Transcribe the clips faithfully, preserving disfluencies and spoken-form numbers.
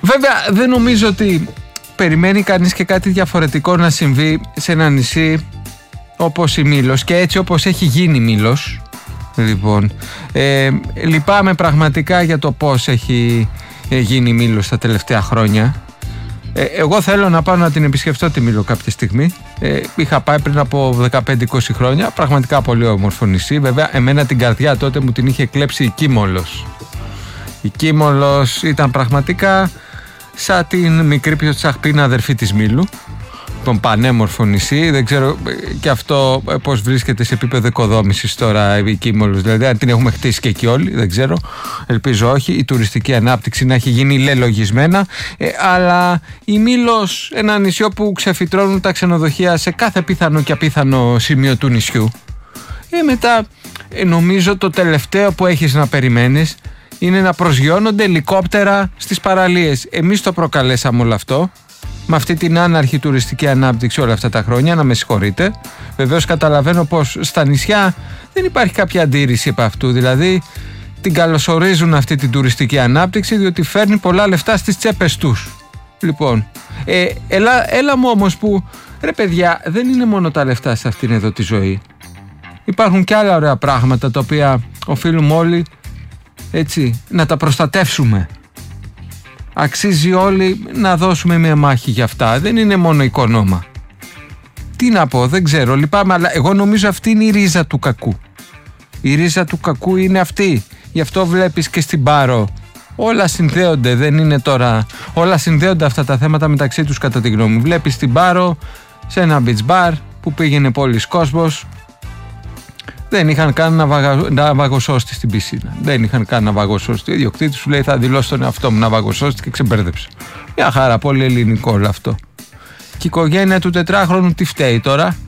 Βέβαια δεν νομίζω ότι περιμένει κανείς και κάτι διαφορετικό να συμβεί σε ένα νησί όπως η Μήλος και έτσι όπως έχει γίνει η Μήλος. Λοιπόν, ε, λυπάμαι πραγματικά για το πώς έχει γίνει η Μήλος τα τελευταία χρόνια. ε, Εγώ θέλω να πάω να την επισκεφτώ τη Μήλο κάποια στιγμή. ε, Είχα πάει πριν από δεκαπέντε είκοσι χρόνια. Πραγματικά πολύ όμορφο νησί. Βέβαια εμένα την καρδιά τότε μου την είχε κλέψει η Κίμολος. Η Κίμολος ήταν πραγματικά σαν την μικρή Πιοτσαχπίνα αδερφή της Μήλου. Τον πανέμορφο νησί. Δεν ξέρω και αυτό πώς βρίσκεται σε επίπεδο οικοδόμησης τώρα η Κίμολος. Δηλαδή αν την έχουμε χτίσει και εκεί όλοι, δεν ξέρω. Ελπίζω όχι. Η τουριστική ανάπτυξη να έχει γίνει λελογισμένα. Ε, αλλά η Μήλος, ένα νησί όπου ξεφυτρώνουν τα ξενοδοχεία σε κάθε πιθανό και απίθανο σημείο του νησιού. Ε, μετά ε, νομίζω το τελευταίο που έχεις να περιμένεις είναι να προσγειώνονται ελικόπτερα στις παραλίες. Εμείς το προκαλέσαμε όλο αυτό, με αυτή την άναρχη τουριστική ανάπτυξη όλα αυτά τα χρόνια, να με συγχωρείτε. Βεβαίως καταλαβαίνω πως στα νησιά δεν υπάρχει κάποια αντίρρηση από αυτού. Δηλαδή την καλωσορίζουν αυτή την τουριστική ανάπτυξη διότι φέρνει πολλά λεφτά στις τσέπες τους. Λοιπόν, ε, έλα, έλα μου όμως που, ρε παιδιά, δεν είναι μόνο τα λεφτά σε αυτήν εδώ τη ζωή. Υπάρχουν και άλλα ωραία πράγματα τα οποία οφείλουμε όλοι, έτσι, να τα προστατεύσουμε. Αξίζει όλοι να δώσουμε μια μάχη για αυτά. Δεν είναι μόνο οικονόμα. Τι να πω, δεν ξέρω, λυπάμαι, αλλά εγώ νομίζω αυτή είναι η ρίζα του κακού. Η ρίζα του κακού είναι αυτή. Γι' αυτό βλέπεις και στην Πάρο όλα συνδέονται, δεν είναι τώρα. Όλα συνδέονται αυτά τα θέματα μεταξύ τους κατά τη γνώμη μου. Βλέπεις στην Πάρο σε ένα beach bar που πήγαινε πολλής κόσμος. Δεν είχαν καν να, βαγα... να βαγοσώστη στην πισίνα. Δεν είχαν καν να βαγοσώστη. Ο ιδιοκτήτης σου λέει θα δηλώσει τον εαυτό μου να βαγοσώστη και ξεμπέρδεψε. Μια χαρά, πολύ ελληνικό όλο αυτό. Και η οικογένεια του τετράχρονου τι φταίει τώρα?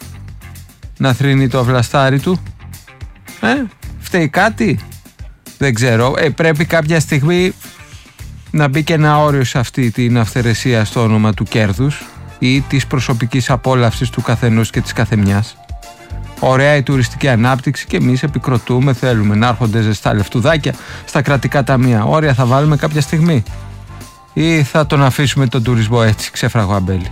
Να θρύνει το βλαστάρι του? Ε, φταίει κάτι? Δεν ξέρω. Ε, πρέπει κάποια στιγμή να μπει και ένα όριο σε αυτή την αυθαιρεσία στο όνομα του κέρδους ή της προσωπικής απόλαυσης του καθενός και της καθεμιάς. Ωραία η τουριστική ανάπτυξη και εμείς επικροτούμε, θέλουμε να έρχονται ζεστά λεφτουδάκια στα κρατικά ταμεία. Όρια θα βάλουμε κάποια στιγμή ή θα τον αφήσουμε τον τουρισμό έτσι ξέφραγο αμπέλι?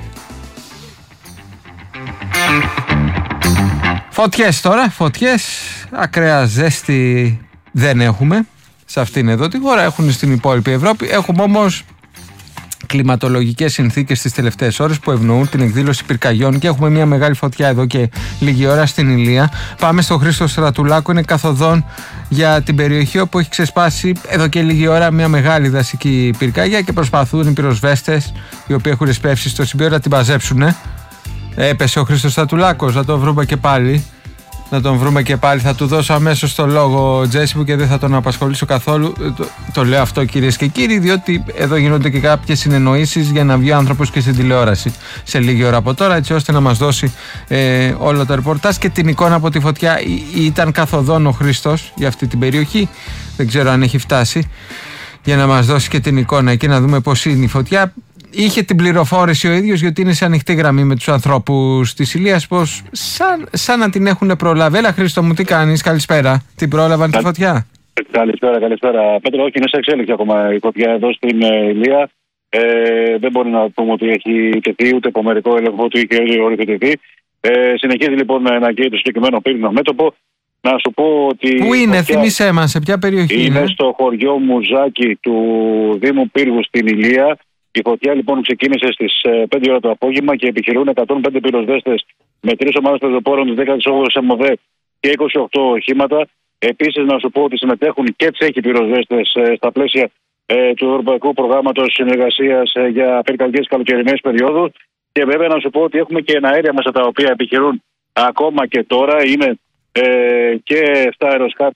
Φωτιές τώρα, φωτιές, ακραία ζέστη δεν έχουμε σε αυτήν εδώ τη χώρα, έχουν στην υπόλοιπη Ευρώπη. Έχουμε όμως κλιματολογικές συνθήκες τις τελευταίες ώρες που ευνοούν την εκδήλωση πυρκαγιών και έχουμε μια μεγάλη φωτιά εδώ και λίγη ώρα στην Ηλία. Πάμε στο Χρήστο Στρατουλάκο, είναι καθοδόν για την περιοχή όπου έχει ξεσπάσει εδώ και λίγη ώρα μια μεγάλη δασική πυρκαγιά και προσπαθούν οι πυροσβέστες οι οποίοι έχουν σπεύσει στο σημείο να την μαζέψουν. Έπεσε ο Χρήστος Στρατουλάκος, να τον βρούμε και πάλι. Να τον βρούμε και πάλι. Θα του δώσω αμέσως το λόγο, Τζέσι μου, και δεν θα τον απασχολήσω καθόλου. Το, το λέω αυτό, κυρίες και κύριοι, διότι εδώ γίνονται και κάποιες συνεννοήσεις για να βγει ο άνθρωπος και στην τηλεόραση σε λίγη ώρα από τώρα, έτσι ώστε να μας δώσει ε, όλο το ρεπορτάζ και την εικόνα από τη φωτιά. Ή, ήταν καθοδόν ο Χρήστος για αυτή την περιοχή. Δεν ξέρω αν έχει φτάσει για να μας δώσει και την εικόνα εκεί, να δούμε πώς είναι η φωτιά. Είχε την πληροφόρηση ο ίδιος, γιατί είναι σε ανοιχτή γραμμή με τους ανθρώπους της Ηλίας, πως σαν, σαν να την έχουν προλάβει. Έλα Χρήστο μου, τι κάνεις, καλησπέρα. Την πρόλαβαν Κα... τη φωτιά? Καλησπέρα, καλησπέρα. Πέτρο, όχι, είναι σε εξέλιξη ακόμα η φωτιά εδώ στην ε, Ηλία. Ε, δεν μπορεί να πούμε ότι έχει τεθεί ούτε από μερικό έλεγχο του είχε οριοθετηθεί. Ε, συνεχίζει λοιπόν να καίει το συγκεκριμένο πύρινο μέτωπο. Να σου πω ότι. Πού είναι, φωτιά... θύμισέ μας, σε ποια περιοχή είναι? Είναι στο χωριό Μουζάκι του Δήμου Πύργου στην Ηλία. Η φωτιά λοιπόν ξεκίνησε στις πέντε ώρα το απόγευμα και επιχειρούν εκατόν πέντε πυροσβέστες με τρεις ομάδες πεζοπόρων της δέκατης όγδοης ΕΜΟΔΕ και είκοσι οκτώ οχήματα. Επίσης, να σου πω ότι συμμετέχουν και τσέχοι πυροσβέστες στα πλαίσια ε, του Ευρωπαϊκού Προγράμματος Συνεργασίας ε, για πυρκαγιές καλοκαιρινές περιόδου. Και βέβαια να σου πω ότι έχουμε και εναέρια μέσα τα οποία επιχειρούν ακόμα και τώρα. Είναι ε, και επτά αεροσκάφη.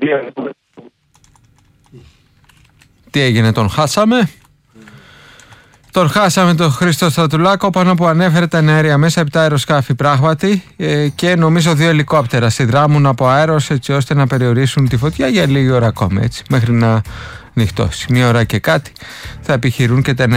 Τι έγινε, τον χάσαμε? Τον χάσαμε τον Χρήστο Στρατουλάκο, πάνω που ανέφερε τα αέρια μέσα, επτά αεροσκάφη πράγματι ε, και νομίζω δύο ελικόπτερα συνδράμουν από αέρος έτσι ώστε να περιορίσουν τη φωτιά για λίγη ώρα ακόμα, έτσι, μέχρι να νυχτώσει. Μία ώρα και κάτι θα επιχειρούν και τα